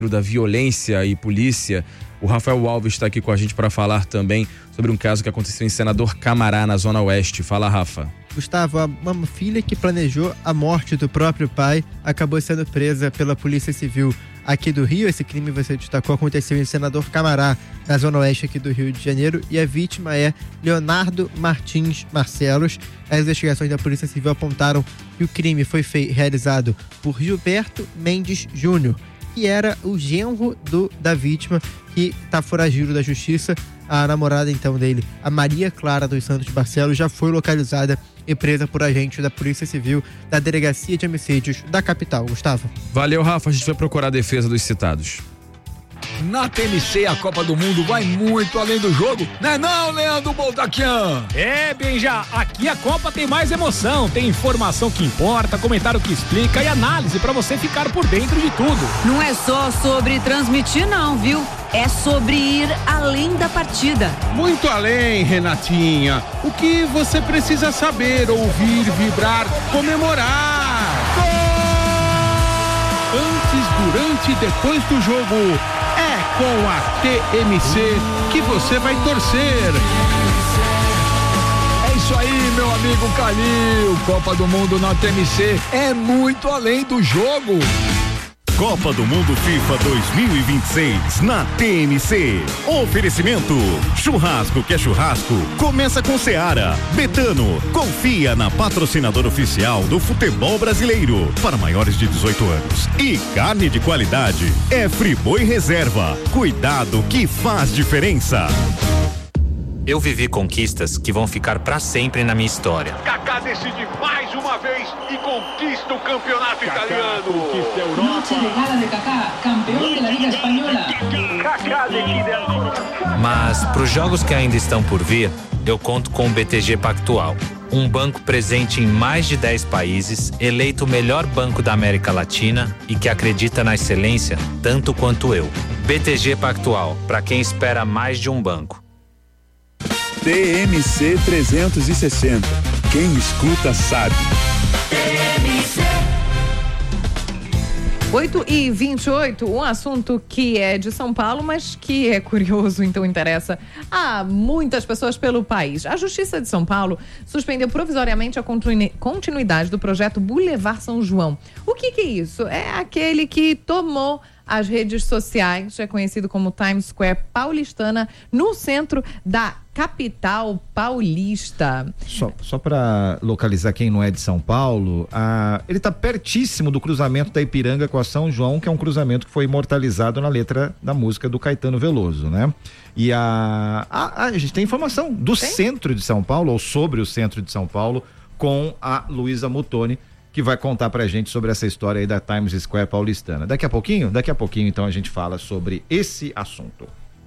da Violência e Polícia. O Rafael Alves está aqui com a gente para falar também sobre um caso que aconteceu em Senador Camará, na Zona Oeste. Fala, Rafa. Gustavo, uma filha que planejou a morte do próprio pai acabou sendo presa pela Polícia Civil aqui do Rio. Esse crime, você destacou, aconteceu em Senador Camará, na Zona Oeste aqui do Rio de Janeiro, e a vítima é Leonardo Martins Marcelos. As investigações da Polícia Civil apontaram que o crime foi realizado por Gilberto Mendes Júnior, que era o genro da vítima, que está foragido da justiça. A namorada, então, dele, a Maria Clara dos Santos Barcelos, já foi localizada e presa por agentes da Polícia Civil da Delegacia de Homicídios da capital. Gustavo. Valeu, Rafa. A gente vai procurar a defesa dos citados. Na TMC, a Copa do Mundo vai muito além do jogo, né não, Leandro Boldaquian? Benja, aqui a Copa tem mais emoção, tem informação que importa, comentário que explica e análise pra você ficar por dentro de tudo. Não é só sobre transmitir não, viu? É sobre ir além da partida. Muito além, Renatinha. O que você precisa saber, ouvir, vibrar, comemorar. Gol! Antes, durante e depois do jogo. É com a TMC que você vai torcer. É isso aí, meu amigo Calil. Copa do Mundo na TMC é muito além do jogo. Copa do Mundo FIFA 2026 na TMC. Oferecimento: churrasco que é churrasco, começa com Seara. Betano, confia na patrocinadora oficial do futebol brasileiro para maiores de 18 anos. E carne de qualidade é Friboi Reserva. Cuidado que faz diferença. Eu vivi conquistas que vão ficar pra sempre na minha história. Kaká decide mais uma vez e conquista o campeonato italiano. Conquista a Europa. Noche de gala de Kaká, campeão da Liga Espanhola. Kaká decide ancora. Mas pros jogos que ainda estão por vir, eu conto com o BTG Pactual. Um banco presente em mais de 10 países, eleito o melhor banco da América Latina e que acredita na excelência tanto quanto eu. BTG Pactual, pra quem espera mais de um banco. TMC 360. Quem escuta sabe. 8h28, um assunto que é de São Paulo, mas que é curioso, então interessa a muitas pessoas pelo país. A Justiça de São Paulo suspendeu provisoriamente a continuidade do projeto Boulevard São João. O que é isso? É aquele que tomou as redes sociais, é conhecido como Times Square paulistana, no centro da capital paulista. Só para localizar quem não é de São Paulo, ele está pertíssimo do cruzamento da Ipiranga com a São João, que é um cruzamento que foi imortalizado na letra da música do Caetano Veloso, né? E a gente tem informação do centro de São Paulo, ou sobre o centro de São Paulo, com a Luísa Muttoni, que vai contar pra gente sobre essa história aí da Times Square paulistana. Daqui a pouquinho, então, a gente fala sobre esse assunto.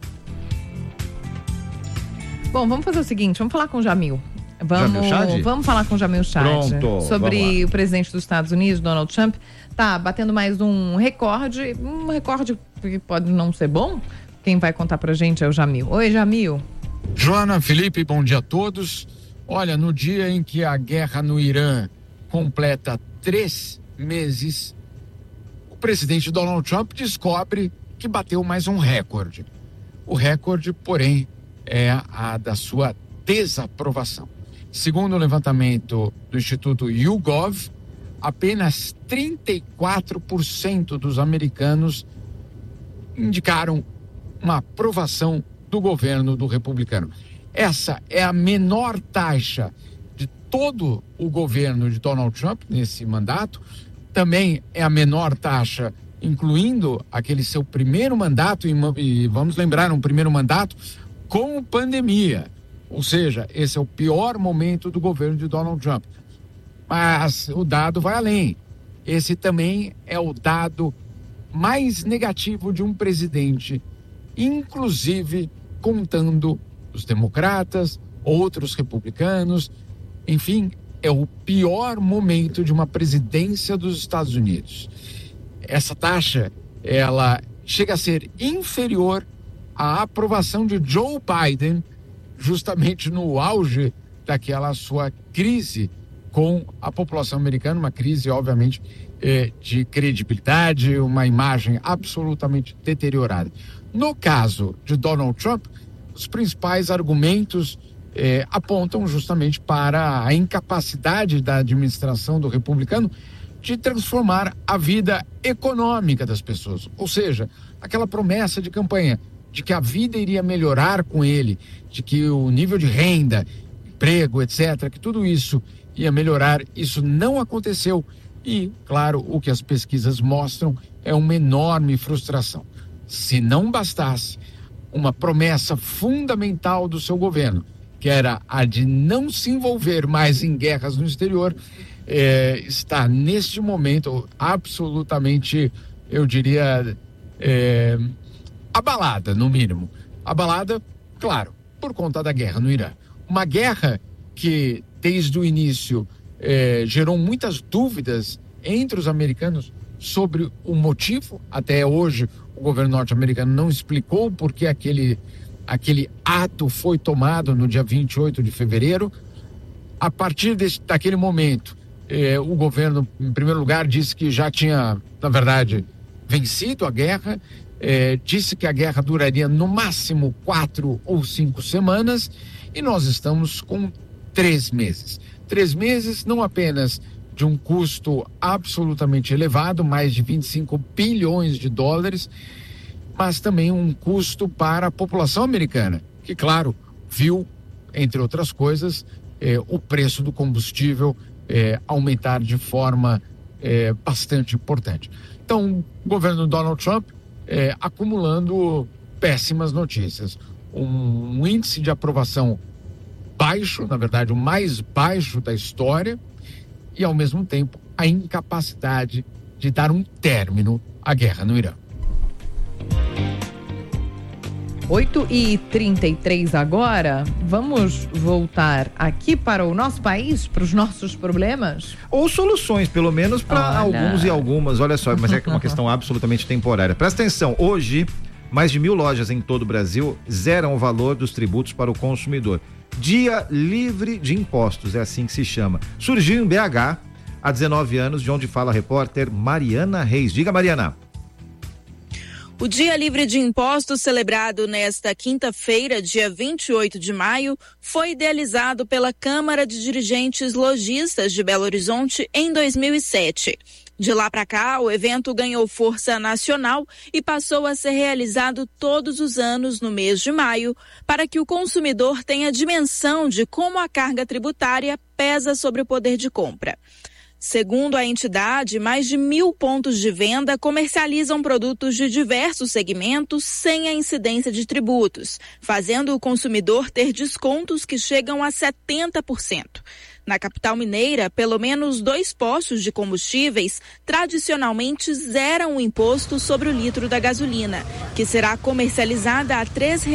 Bom, vamos fazer o seguinte, vamos falar com o Jamil. Vamos falar com o Jamil Chad. Pronto, sobre o presidente dos Estados Unidos, Donald Trump, tá batendo mais um recorde que pode não ser bom. Quem vai contar pra gente é o Jamil. Oi, Jamil. Joana, Felipe, bom dia a todos. Olha, no dia em que a guerra no Irã completa 3 meses, o presidente Donald Trump descobre que bateu mais um recorde. O recorde, porém, é a da sua desaprovação. Segundo o levantamento do Instituto YouGov, apenas 34% dos americanos indicaram uma aprovação do governo do republicano. Essa é a menor taxa de todo o governo de Donald Trump nesse mandato. Também é a menor taxa, incluindo aquele seu primeiro mandato, e vamos lembrar, um primeiro mandato com pandemia. Ou seja, esse é o pior momento do governo de Donald Trump. Mas o dado vai além. Esse também é o dado mais negativo de um presidente, inclusive contando os democratas, outros republicanos. Enfim, é o pior momento de uma presidência dos Estados Unidos. Essa taxa, ela chega a ser inferior à aprovação de Joe Biden, justamente no auge daquela sua crise com a população americana, uma crise, obviamente, de credibilidade, uma imagem absolutamente deteriorada. No caso de Donald Trump, os principais argumentos apontam justamente para a incapacidade da administração do republicano de transformar a vida econômica das pessoas. Ou seja, aquela promessa de campanha de que a vida iria melhorar com ele, de que o nível de renda, emprego, etc., que tudo isso ia melhorar, isso não aconteceu. E, claro, o que as pesquisas mostram é uma enorme frustração. Se não bastasse uma promessa fundamental do seu governo, que era a de não se envolver mais em guerras no exterior, está neste momento absolutamente, eu diria, abalada, no mínimo. Abalada, claro, por conta da guerra no Irã. Uma guerra que, desde o início, gerou muitas dúvidas entre os americanos sobre o motivo. Até hoje, o governo norte-americano não explicou por que aquele ato foi tomado no dia 28 de fevereiro. A partir daquele momento, o governo, em primeiro lugar, disse que já tinha, na verdade, vencido a guerra, disse que a guerra duraria no máximo 4 ou 5 semanas, e nós estamos com 3 meses. 3 meses, não apenas de um custo absolutamente elevado, mais de 25 bilhões de dólares, mas também um custo para a população americana, que, claro, viu, entre outras coisas, o preço do combustível aumentar de forma bastante importante. Então, o governo Donald Trump acumulando péssimas notícias. Um índice de aprovação baixo, na verdade, o mais baixo da história, e, ao mesmo tempo, a incapacidade de dar um término à guerra no Irã. 8h33 agora, vamos voltar aqui para o nosso país, para os nossos problemas? Ou soluções, pelo menos para alguns e algumas, olha só, mas é uma questão absolutamente temporária. Presta atenção, hoje, mais de 1.000 lojas em todo o Brasil zeram o valor dos tributos para o consumidor. Dia livre de impostos, é assim que se chama. Surgiu em BH há 19 anos, de onde fala a repórter Mariana Reis. Diga, Mariana. O Dia Livre de Impostos, celebrado nesta quinta-feira, dia 28 de maio, foi idealizado pela Câmara de Dirigentes Lojistas de Belo Horizonte em 2007. De lá para cá, o evento ganhou força nacional e passou a ser realizado todos os anos no mês de maio, para que o consumidor tenha dimensão de como a carga tributária pesa sobre o poder de compra. Segundo a entidade, mais de 1.000 pontos de venda comercializam produtos de diversos segmentos sem a incidência de tributos, fazendo o consumidor ter descontos que chegam a 70%. Na capital mineira, pelo menos 2 postos de combustíveis tradicionalmente zeram o imposto sobre o litro da gasolina, que será comercializada a R$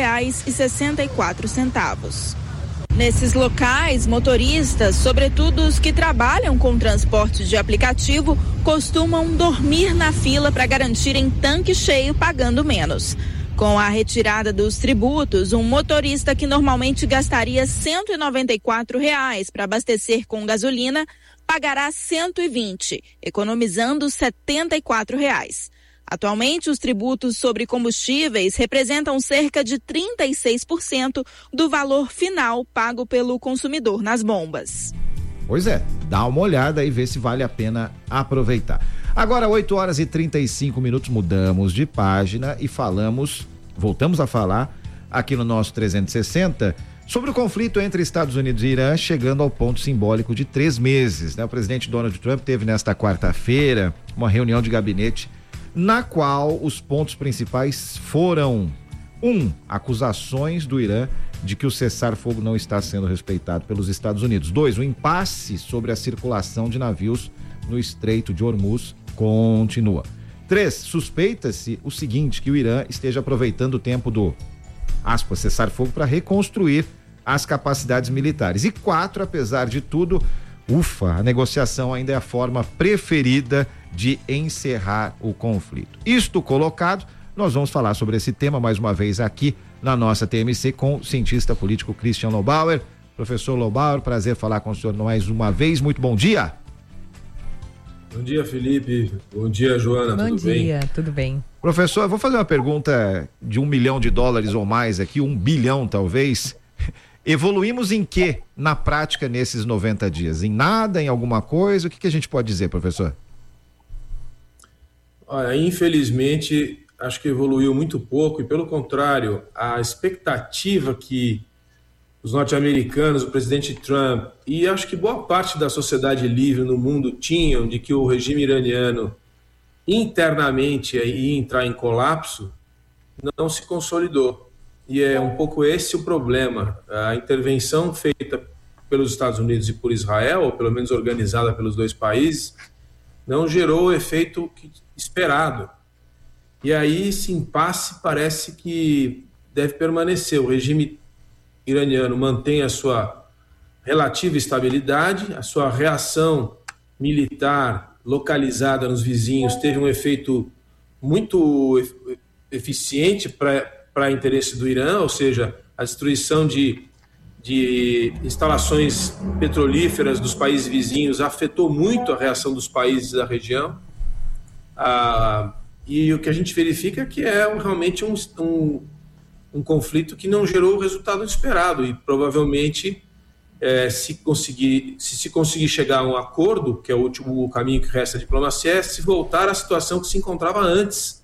3,64. Nesses locais, motoristas, sobretudo os que trabalham com transporte de aplicativo, costumam dormir na fila para garantirem tanque cheio pagando menos. Com a retirada dos tributos, um motorista que normalmente gastaria R$ 194 para abastecer com gasolina pagará R$ 120, economizando R$ 74. Atualmente, os tributos sobre combustíveis representam cerca de 36% do valor final pago pelo consumidor nas bombas. Pois é, dá uma olhada e vê se vale a pena aproveitar. Agora, 8h35, mudamos de página e voltamos a falar aqui no nosso 360 sobre o conflito entre Estados Unidos e Irã, chegando ao ponto simbólico de 3 meses, né? O presidente Donald Trump teve nesta quarta-feira uma reunião de gabinete na qual os pontos principais foram: 1. Acusações do Irã de que o cessar-fogo não está sendo respeitado pelos Estados Unidos. 2. O impasse sobre a circulação de navios no Estreito de Hormuz continua. 3. Suspeita-se o seguinte, que o Irã esteja aproveitando o tempo do, aspas, cessar-fogo para reconstruir as capacidades militares. E 4. Apesar de tudo, a negociação ainda é a forma preferida de encerrar o conflito. Isto colocado, nós vamos falar sobre esse tema mais uma vez aqui na nossa TMC com o cientista político Christian Lobauer. Professor Lobauer, prazer falar com o senhor mais uma vez. Muito bom dia. Bom dia, Felipe. Bom dia, Joana. Bom tudo bem? dia, tudo bem. Professor, eu vou fazer uma pergunta de $1 milhão ou mais aqui, 1 bilhão talvez. Evoluímos em quê na prática nesses 90 dias? Em nada, em alguma coisa? O que a gente pode dizer, professor? Olha, infelizmente, acho que evoluiu muito pouco e, pelo contrário, a expectativa que os norte-americanos, o presidente Trump e acho que boa parte da sociedade livre no mundo tinham de que o regime iraniano internamente ia entrar em colapso, não se consolidou. E é um pouco esse o problema. A intervenção feita pelos Estados Unidos e por Israel, ou pelo menos organizada pelos dois países, não gerou o efeito esperado. E aí esse impasse parece que deve permanecer. O regime iraniano mantém a sua relativa estabilidade, a sua reação militar localizada nos vizinhos teve um efeito muito eficiente para interesse do Irã, ou seja, a destruição de instalações petrolíferas dos países vizinhos afetou muito a reação dos países da região. E o que a gente verifica é que é realmente um conflito que não gerou o resultado esperado e provavelmente se conseguir chegar a um acordo, que é o último caminho que resta à diplomacia, é se voltar à situação que se encontrava antes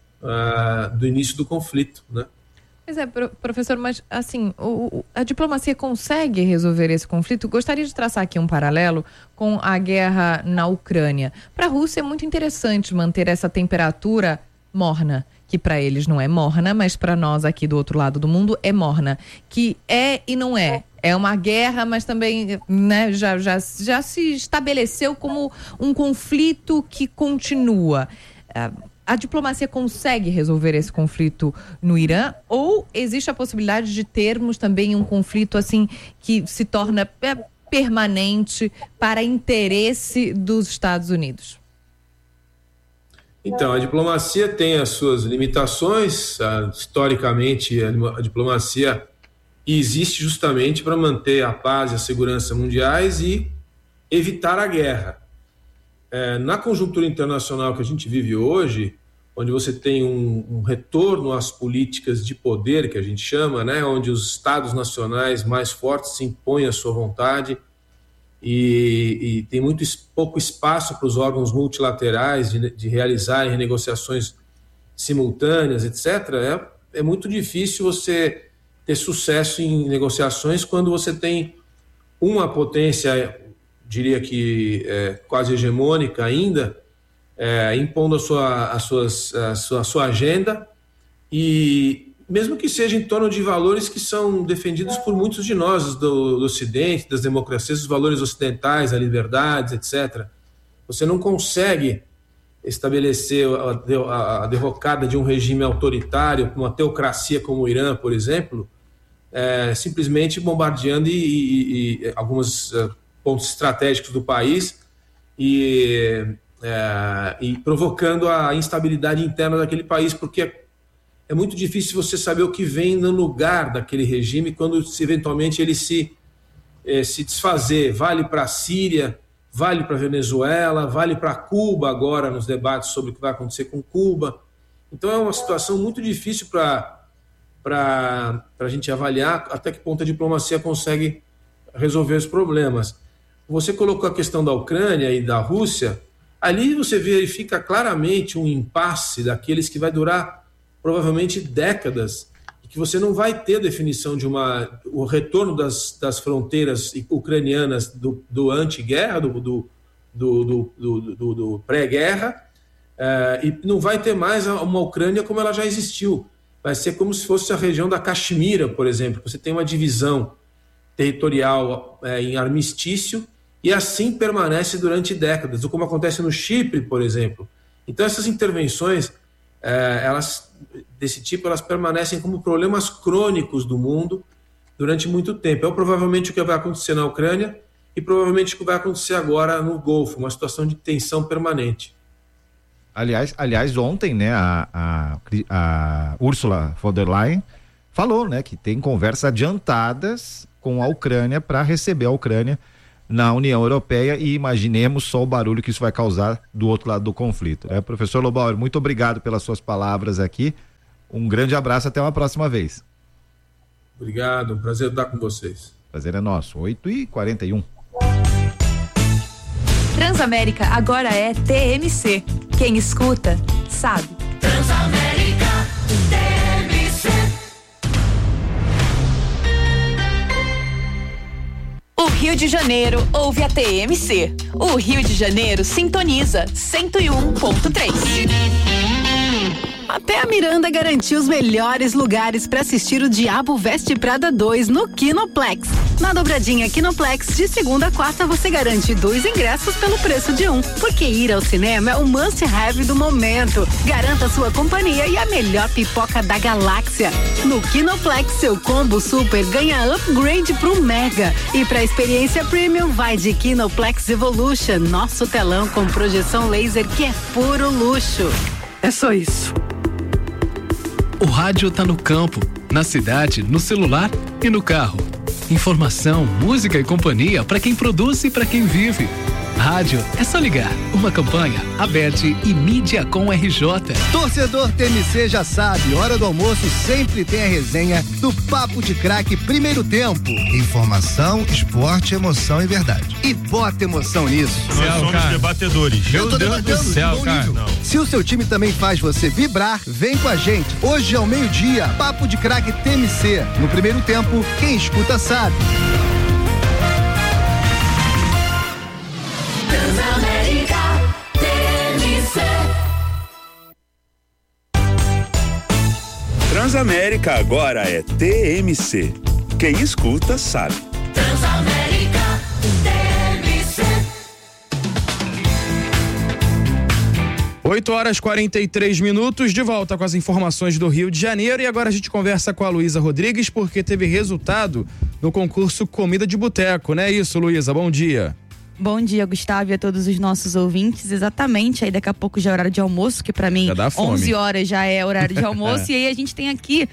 do início do conflito, né? Pois é, professor, mas assim, a diplomacia consegue resolver esse conflito? Gostaria de traçar aqui um paralelo com a guerra na Ucrânia. Para a Rússia é muito interessante manter essa temperatura morna, que para eles não é morna, mas para nós aqui do outro lado do mundo é morna, que é e não é. É uma guerra, mas também, né, já se estabeleceu como um conflito que continua. A diplomacia consegue resolver esse conflito no Irã ou existe a possibilidade de termos também um conflito assim que se torna permanente para interesse dos Estados Unidos? Então, a diplomacia tem as suas limitações. Historicamente, a diplomacia existe justamente para manter a paz e a segurança mundiais e evitar a guerra. Na conjuntura internacional que a gente vive hoje, onde você tem um retorno às políticas de poder, que a gente chama, né, onde os estados nacionais mais fortes se impõem à sua vontade e tem pouco espaço para os órgãos multilaterais de realizarem renegociações simultâneas, etc., é muito difícil você ter sucesso em negociações quando você tem uma potência, diria que quase hegemônica ainda, impondo a sua agenda, e mesmo que seja em torno de valores que são defendidos por muitos de nós do Ocidente, das democracias, os valores ocidentais, a liberdade, etc. Você não consegue estabelecer a derrocada de um regime autoritário, uma teocracia como o Irã, por exemplo, simplesmente bombardeando e alguns pontos estratégicos do país e provocando a instabilidade interna daquele país, porque é muito difícil você saber o que vem no lugar daquele regime quando eventualmente ele se desfazer. Vale para a Síria, vale para a Venezuela, vale para Cuba agora nos debates sobre o que vai acontecer com Cuba. Então é uma situação muito difícil para a gente avaliar até que ponto a diplomacia consegue resolver os problemas. Você colocou a questão da Ucrânia e da Rússia, ali você verifica claramente um impasse daqueles que vai durar provavelmente décadas, e que você não vai ter definição de o retorno das fronteiras ucranianas do anti-guerra, do pré-guerra, e não vai ter mais uma Ucrânia como ela já existiu. Vai ser como se fosse a região da Caxemira, por exemplo. Você tem uma divisão territorial em armistício e assim permanece durante décadas, ou como acontece no Chipre, por exemplo. Então essas intervenções desse tipo, elas permanecem como problemas crônicos do mundo durante muito tempo. É provavelmente o que vai acontecer na Ucrânia e provavelmente o que vai acontecer agora no Golfo, uma situação de tensão permanente. Aliás, ontem, né, a Ursula von der Leyen falou, né, que tem conversas adiantadas com a Ucrânia para receber a Ucrânia na União Europeia, e imaginemos só o barulho que isso vai causar do outro lado do conflito, né? Professor Lobauer, muito obrigado pelas suas palavras aqui. Um grande abraço, até uma próxima vez. Obrigado, um prazer estar com vocês. Prazer é nosso. 8h41. Transamérica agora é TMC. Quem escuta, sabe. Transamérica TMC. O Rio de Janeiro ouve a TMC. O Rio de Janeiro sintoniza 101.3. Até a Miranda garantiu os melhores lugares para assistir o Diabo Veste Prada 2 no Kinoplex. Na dobradinha Kinoplex, de segunda a quarta, você garante 2 ingressos pelo preço de 1. Porque ir ao cinema é o must-have do momento. Garanta sua companhia e a melhor pipoca da galáxia. No Kinoplex, seu combo super ganha upgrade pro Mega. E pra experiência premium, vai de Kinoplex Evolution, nosso telão com projeção laser que é puro luxo. É só isso. O rádio tá no campo, na cidade, no celular e no carro. Informação, música e companhia para quem produz e para quem vive. Rádio é só ligar. Uma campanha, Abert e Mídia com RJ. Torcedor TMC já sabe, hora do almoço sempre tem a resenha do Papo de Craque Primeiro Tempo. Informação, esporte, emoção e verdade. E bota emoção nisso. Nós somos debatedores. Meu Deus do céu, cara. Se o seu time também faz você vibrar, vem com a gente. Hoje ao meio-dia, Papo de Craque TMC. No Primeiro Tempo, quem escuta sabe. Transamérica TMC. Transamérica agora é TMC. Quem escuta sabe. Transamérica TMC. 8h43, de volta com as informações do Rio de Janeiro, e agora a gente conversa com a Luísa Rodrigues, porque teve resultado no concurso Comida de Boteco, não é isso, Luísa? Bom dia. Bom dia, Gustavo, e a todos os nossos ouvintes. Exatamente, aí daqui a pouco já é horário de almoço, que pra mim 11 horas já é horário de almoço. E aí a gente tem aqui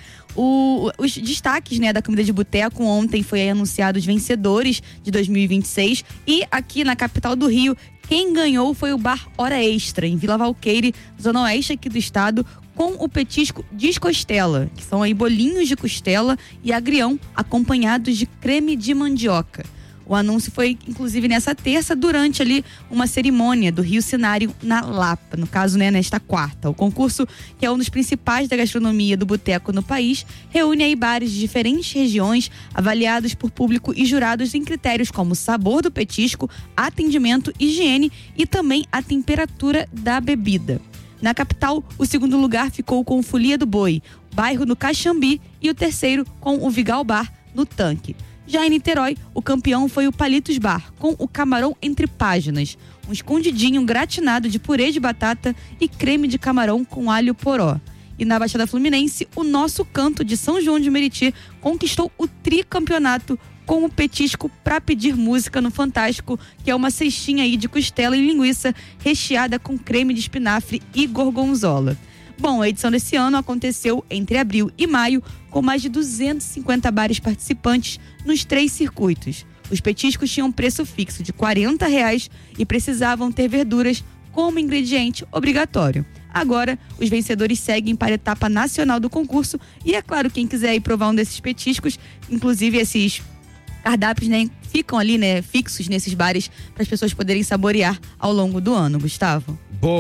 os destaques, né, da Comida de Boteco. Ontem foi aí anunciado os vencedores de 2026. E aqui na capital do Rio, quem ganhou foi o Bar Hora Extra, em Vila Valqueire, zona oeste aqui do estado, com o petisco descostela, que são aí bolinhos de costela e agrião, acompanhados de creme de mandioca. O anúncio foi, inclusive, nessa terça, durante ali uma cerimônia do Rio Cenário na Lapa, no caso, né, nesta quarta. O concurso, que é um dos principais da gastronomia do boteco no país, reúne aí bares de diferentes regiões, avaliados por público e jurados em critérios como sabor do petisco, atendimento, higiene e também a temperatura da bebida. Na capital, o segundo lugar ficou com o Folia do Boi, bairro no Caxambi, e o terceiro com o Vigal Bar, no Tanque. Já em Niterói, o campeão foi o Palitos Bar, com o camarão entre páginas, um escondidinho gratinado de purê de batata e creme de camarão com alho poró. E na Baixada Fluminense, o Nosso Canto de São João de Meriti conquistou o tricampeonato com o petisco Pra Pedir Música no Fantástico, que é uma cestinha aí de costela e linguiça recheada com creme de espinafre e gorgonzola. Bom, a edição desse ano aconteceu entre abril e maio, com mais de 250 bares participantes nos 3 circuitos. Os petiscos tinham preço fixo de R$40 e precisavam ter verduras como ingrediente obrigatório. Agora, os vencedores seguem para a etapa nacional do concurso e, é claro, quem quiser ir provar um desses petiscos, inclusive esses cardápios, né, ficam ali, né, fixos nesses bares para as pessoas poderem saborear ao longo do ano, Gustavo.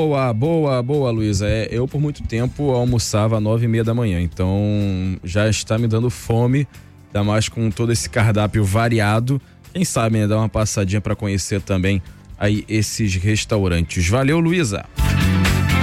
Boa, Luísa. Eu por muito tempo almoçava às 9h30 da manhã, então já está me dando fome, ainda mais com todo esse cardápio variado. Quem sabe, né, dar uma passadinha para conhecer também aí esses restaurantes. Valeu, Luísa.